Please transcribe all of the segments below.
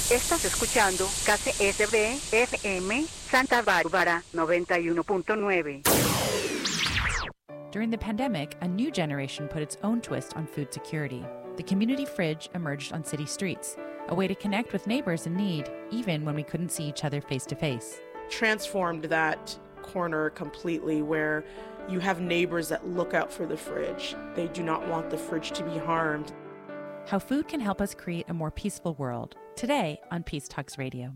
Estás escuchando KCSB FM Santa Bárbara 91.9. During the pandemic, a new generation put its own twist on food security. The community fridge emerged on city streets, a way to connect with neighbors in need, even when we couldn't see each other face to face. Transformed that corner completely, where you have neighbors that look out for the fridge. They do not want the fridge to be harmed. How food can help us create a more peaceful world. Today on Peace Talks Radio.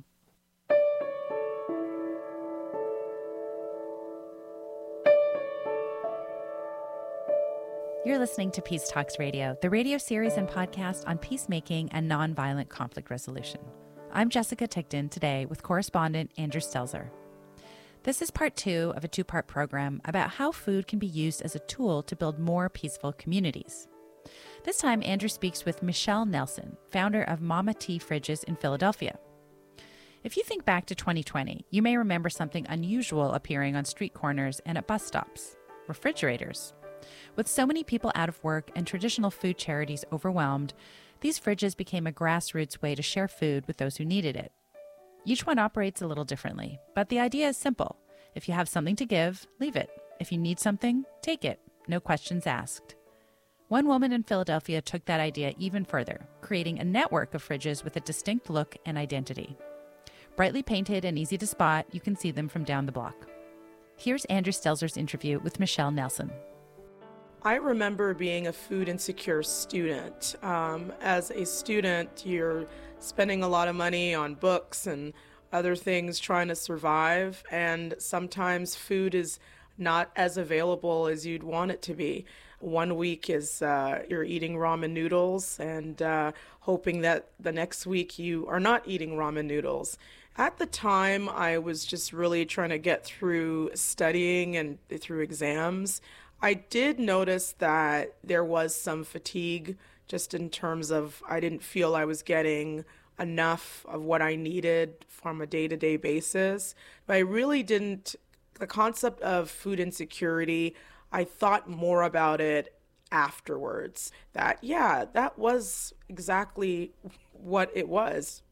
You're listening to Peace Talks Radio, the radio series and podcast on peacemaking and nonviolent conflict resolution. I'm Jessica Tigton, today with correspondent Andrew Stelzer. This is part 2 of a 2-part program about how food can be used as a tool to build more peaceful communities. This time, Andrew speaks with Michelle Nelson, founder of Mama T Fridges in Philadelphia. If you think back to 2020, you may remember something unusual appearing on street corners and at bus stops: refrigerators. With so many people out of work and traditional food charities overwhelmed, these fridges became a grassroots way to share food with those who needed it. Each one operates a little differently, but the idea is simple. If you have something to give, leave it. If you need something, take it. No questions asked. One woman in Philadelphia took that idea even further, creating a network of fridges with a distinct look and identity. Brightly painted and easy to spot, you can see them from down the block. Here's Andrew Stelzer's interview with Michelle Nelson. I remember being a food insecure student. As a student, you're spending a lot of money on books and other things trying to survive, and sometimes food is not as available as you'd want it to be. One week is you're eating ramen noodles and hoping that the next week you are not eating ramen noodles. At the time, I was just really trying to get through studying and through exams. I did notice that there was some fatigue just in terms of I didn't feel I was getting enough of what I needed from a day-to-day basis. But I really didn't, the concept of food insecurity, I thought more about it afterwards. That was exactly what it was.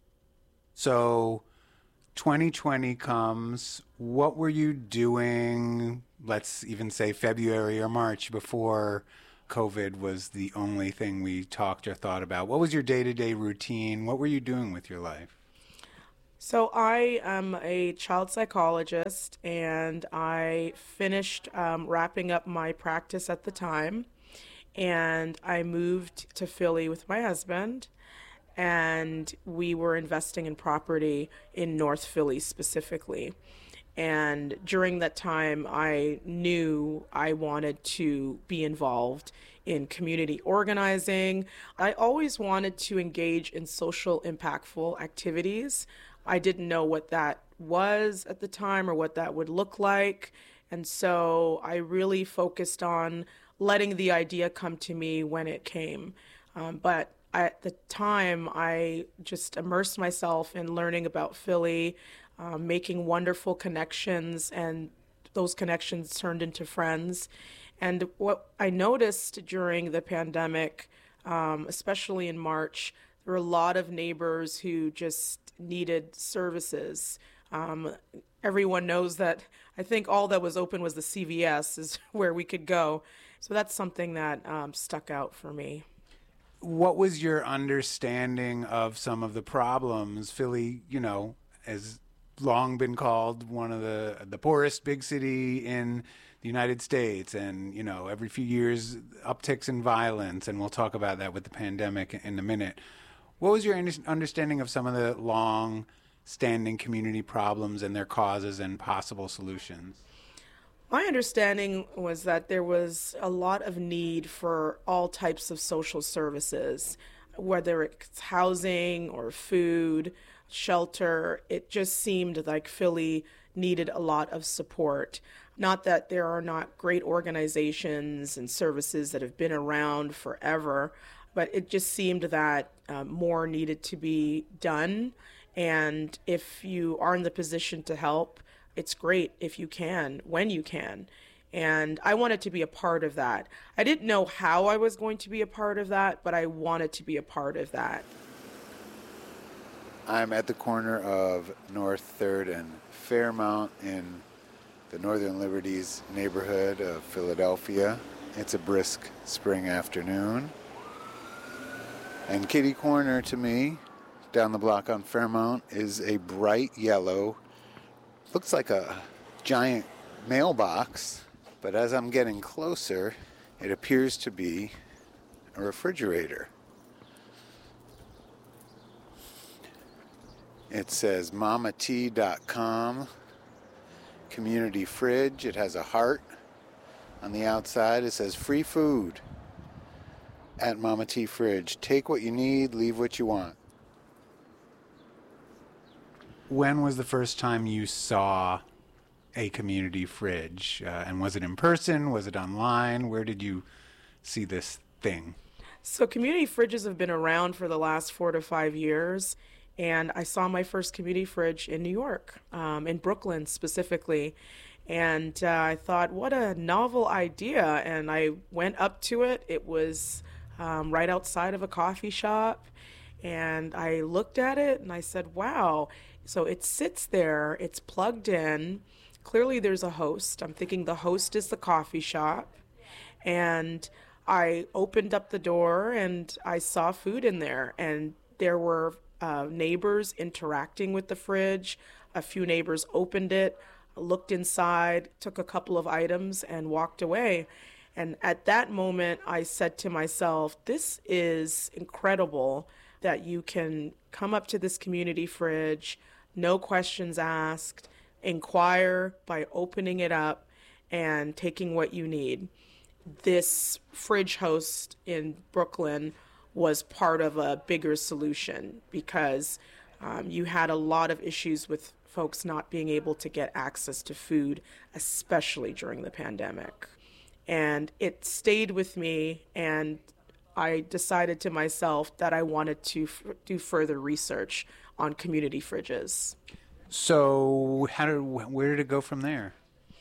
So 2020 comes. What were you doing, let's even say February or March, before COVID was the only thing we talked or thought about? What was your day-to-day routine? What were you doing with your life? So I am a child psychologist, and I finished wrapping up my practice at the time, and I moved to Philly with my husband, and we were investing in property in North Philly specifically. And during that time, I knew I wanted to be involved in community organizing. I always wanted to engage in social impactful activities. I didn't know what that was at the time or what that would look like. And so I really focused on letting the idea come to me when it came. But at the time, I just immersed myself in learning about Philly, making wonderful connections, and those connections turned into friends. And what I noticed during the pandemic, especially in March, there were a lot of neighbors who just needed services. Everyone knows that I think all that was open was the CVS is where we could go. So that's something that stuck out for me. What was your understanding of some of the problems? Philly, has long been called one of the poorest big city in the United States, and every few years upticks in violence, and we'll talk about that with the pandemic in a minute. What was your understanding of some of the long-standing community problems and their causes and possible solutions? My understanding was that there was a lot of need for all types of social services, whether it's housing or food, shelter. It just seemed like Philly needed a lot of support. Not that there are not great organizations and services that have been around forever, but it just seemed that more needed to be done. And if you are in the position to help, it's great if you can, when you can. And I wanted to be a part of that. I didn't know how I was going to be a part of that, but I wanted to be a part of that. I'm at the corner of North 3rd and Fairmount in the Northern Liberties neighborhood of Philadelphia. It's a brisk spring afternoon. And kitty corner to me, down the block on Fairmount, is a bright yellow, looks like a giant mailbox, but as I'm getting closer, it appears to be a refrigerator. It says mamat.com community fridge. It has a heart on the outside. It says free food at Mama T Fridge. Take what you need, leave what you want. When was the first time you saw a community fridge? And was it in person? Was it online? Where did you see this thing? So community fridges have been around for the last 4 to 5 years. And I saw my first community fridge in New York, in Brooklyn specifically. And I thought, what a novel idea. And I went up to it. It was right outside of a coffee shop. And I looked at it and I said, wow. So it sits there. It's plugged in. Clearly there's a host. I'm thinking the host is the coffee shop. And I opened up the door and I saw food in there. And there were neighbors interacting with the fridge. A few neighbors opened it, looked inside, took a couple of items, and walked away. And at that moment, I said to myself, this is incredible that you can come up to this community fridge, no questions asked, inquire by opening it up and taking what you need. This fridge host in Brooklyn was part of a bigger solution because you had a lot of issues with folks not being able to get access to food, especially during the pandemic. And it stayed with me, and I decided to myself that I wanted to do further research on community fridges. So where did it go from there?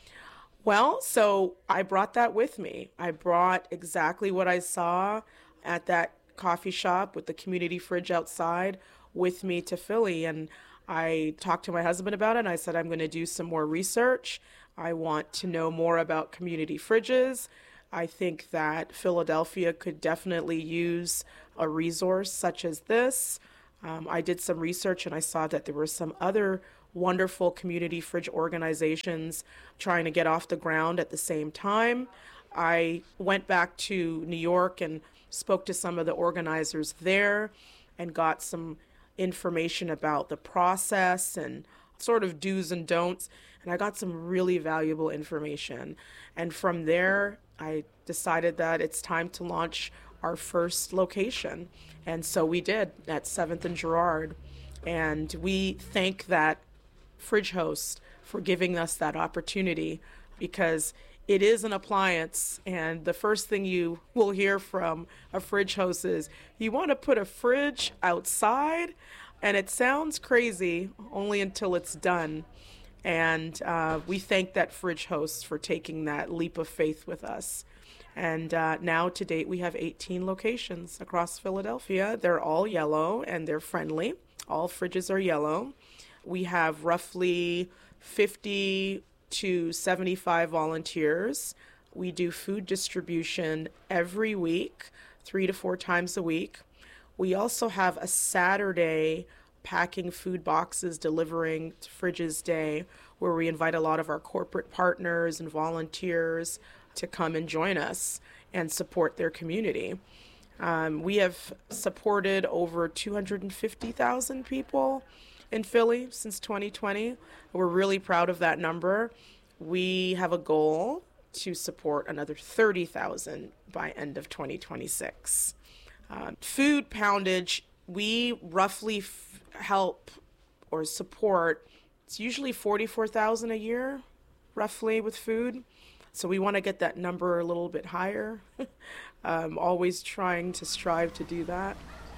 Well, so I brought that with me. I brought exactly what I saw at that coffee shop with the community fridge outside with me to Philly. And I talked to my husband about it, and I said, I'm going to do some more research. I want to know more about community fridges. I think that Philadelphia could definitely use a resource such as this. I did some research and I saw that there were some other wonderful community fridge organizations trying to get off the ground at the same time. I went back to New York and spoke to some of the organizers there and got some information about the process and sort of do's and don'ts. And I got some really valuable information. And from there, I decided that it's time to launch our first location. And so we did at 7th and Girard. And we thank that fridge host for giving us that opportunity, because it is an appliance. And the first thing you will hear from a fridge host is, you want to put a fridge outside? And it sounds crazy only until it's done. And we thank that fridge host for taking that leap of faith with us. And now to date, we have 18 locations across Philadelphia. They're all yellow and they're friendly. All fridges are yellow. We have roughly 50 to 75 volunteers. We do food distribution every week, 3 to 4 times a week. We also have a Saturday packing food boxes, delivering to fridges day, where we invite a lot of our corporate partners and volunteers to come and join us and support their community. We have supported over 250,000 people in Philly since 2020. We're really proud of that number. We have a goal to support another 30,000 by end of 2026. Food poundage, we roughly help or support, it's usually 44,000 a year, roughly, with food. So we want to get that number a little bit higher. Always trying to strive to do that.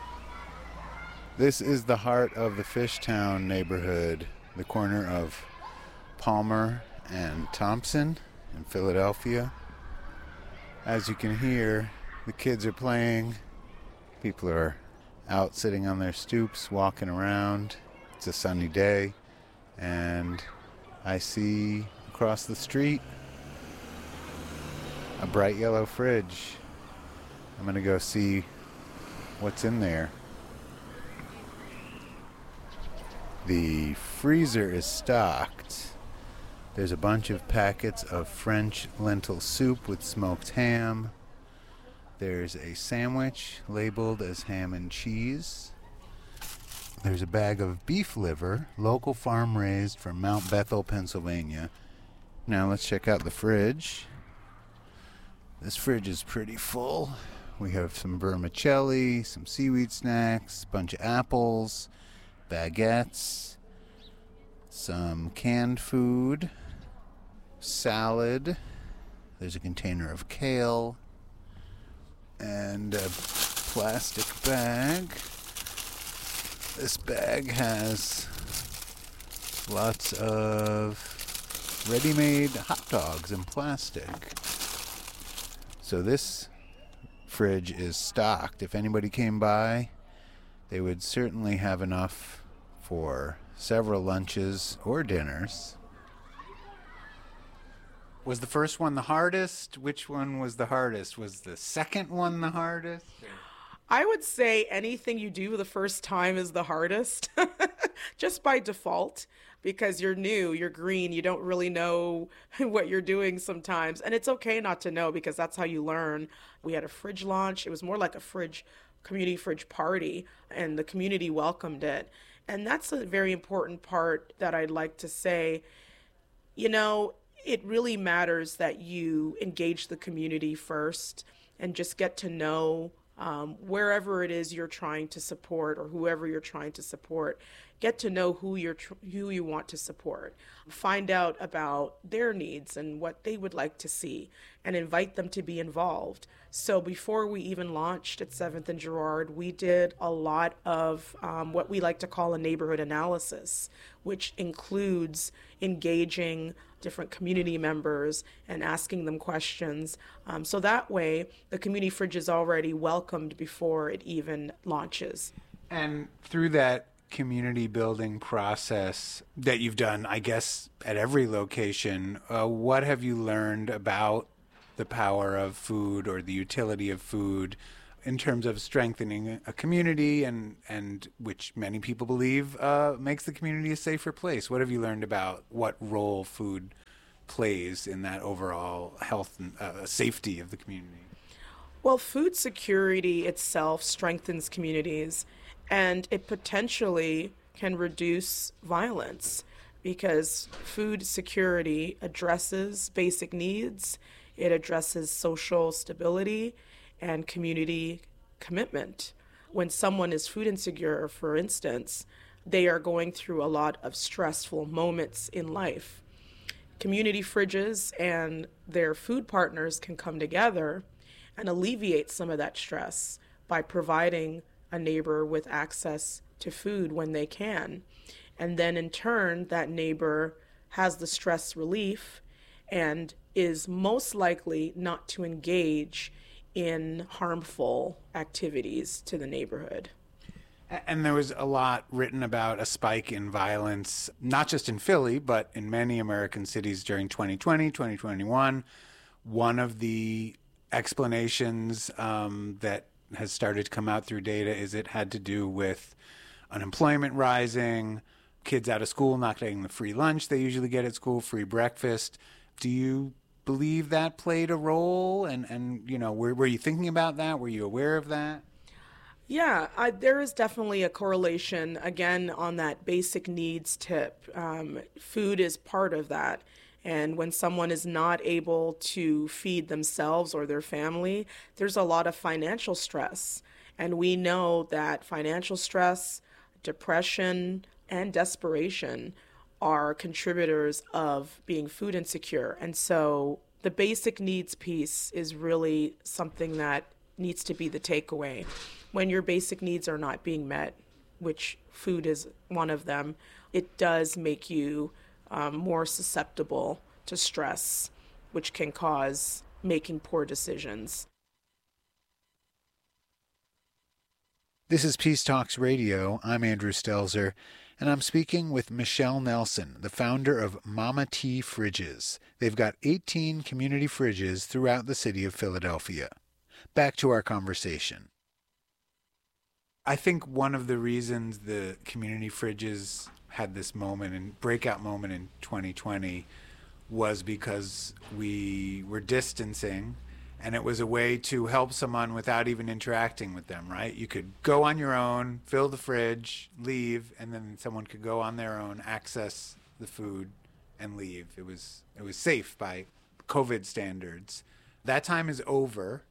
This is the heart of the Fishtown neighborhood, the corner of Palmer and Thompson in Philadelphia. As you can hear, the kids are playing. People are out sitting on their stoops, walking around. It's a sunny day, and I see across the street a bright yellow fridge. I'm going to go see what's in there. The freezer is stocked. There's a bunch of packets of French lentil soup with smoked ham. There's a sandwich labeled as ham and cheese. There's a bag of beef liver, local farm raised from Mount Bethel, Pennsylvania. Now let's check out the fridge. This fridge is pretty full. We have some vermicelli, some seaweed snacks, a bunch of apples, baguettes, some canned food, salad. There's a container of kale, and a plastic bag. This bag has lots of ready-made hot dogs in plastic. So this fridge is stocked. If anybody came by, they would certainly have enough for several lunches or dinners. Was the first one the hardest? Which one was the hardest? Was the second one the hardest? I would say anything you do the first time is the hardest, just by default, because you're new, you're green, you don't really know what you're doing sometimes. And it's okay not to know, because that's how you learn. We had a fridge launch. It was more like a community fridge party, and the community welcomed it. And that's a very important part that I'd like to say. You know, it really matters that you engage the community first and just get to know wherever it is you're trying to support, or whoever you're trying to support. Get to know who you want to support. Find out about their needs and what they would like to see, and invite them to be involved. So before we even launched at 7th and Girard, we did a lot of what we like to call a neighborhood analysis, which includes engaging different community members and asking them questions. So that way, the community fridge is already welcomed before it even launches. And through that community building process that you've done, I guess, at every location, what have you learned about the power of food, or the utility of food, in terms of strengthening a community, and which many people believe makes the community a safer place? What have you learned about what role food plays in that overall health and safety of the community? Well, food security itself strengthens communities, and it potentially can reduce violence, because food security addresses basic needs, it addresses social stability and community commitment. When someone is food insecure, for instance, they are going through a lot of stressful moments in life. Community fridges and their food partners can come together and alleviate some of that stress by providing a neighbor with access to food when they can. And then in turn, that neighbor has the stress relief and is most likely not to engage in harmful activities to the neighborhood. And there was a lot written about a spike in violence, not just in Philly, but in many American cities during 2020, 2021. One of the explanations that has started to come out through data is it had to do with unemployment rising, kids out of school not getting the free lunch they usually get at school, free breakfast. Do you believe that played a role? And you know, were you thinking about that? Were you aware of that? Yeah, there is definitely a correlation, again, on that basic needs tip. Food is part of that. And when someone is not able to feed themselves or their family, there's a lot of financial stress. And we know that financial stress, depression, and desperation are contributors of being food insecure. And so the basic needs piece is really something that needs to be the takeaway. When your basic needs are not being met, which food is one of them, it does make you more susceptible to stress, which can cause making poor decisions. This is Peace Talks Radio. I'm Andrew Stelzer, and I'm speaking with Michelle Nelson, the founder of Mama T Fridges. They've got 18 community fridges throughout the city of Philadelphia. Back to our conversation. I think one of the reasons the community fridges had this moment and breakout moment in 2020 was because we were distancing, and it was a way to help someone without even interacting with them, right? You could go on your own, fill the fridge, leave, and then someone could go on their own, access the food, and leave. It was safe by COVID standards. That time is over,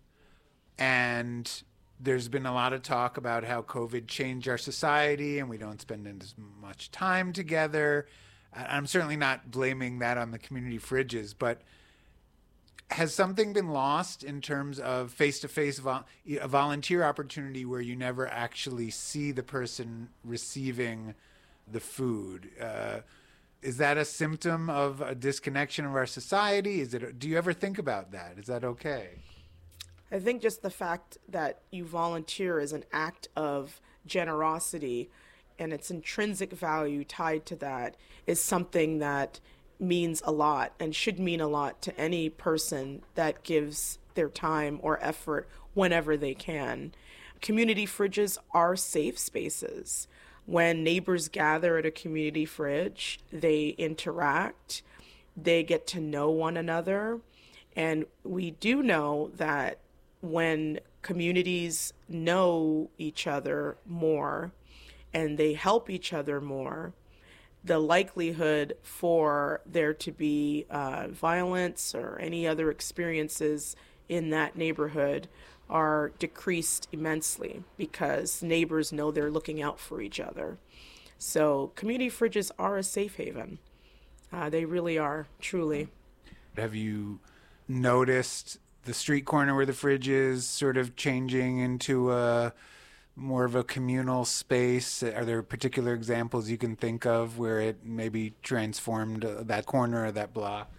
and there's been a lot of talk about how COVID changed our society and we don't spend as much time together. I'm certainly not blaming that on the community fridges, but has something been lost in terms of face-to-face a volunteer opportunity where you never actually see the person receiving the food? Is that a symptom of a disconnection of our society? Do you ever think about that? Is that okay? I think just the fact that you volunteer is an act of generosity, and its intrinsic value tied to that is something that means a lot and should mean a lot to any person that gives their time or effort whenever they can. Community fridges are safe spaces. When neighbors gather at a community fridge, they interact, they get to know one another, and we do know that when communities know each other more and they help each other more, the likelihood for there to be violence or any other experiences in that neighborhood are decreased immensely because neighbors know they're looking out for each other. So community fridges are a safe haven. They really are, truly. Have you noticed the street corner where the fridge is sort of changing into more of a communal space? Are there particular examples you can think of where it maybe transformed that corner or that block?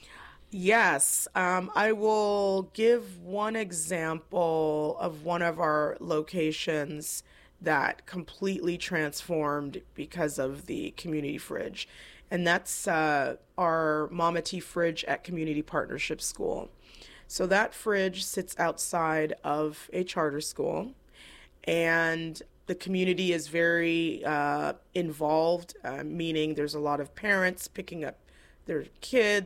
Yes, I will give one example of one of our locations that completely transformed because of the community fridge. And that's our Mama T Fridge at Community Partnership School. So that fridge sits outside of a charter school, and the community is very involved, meaning there's a lot of parents picking up their kids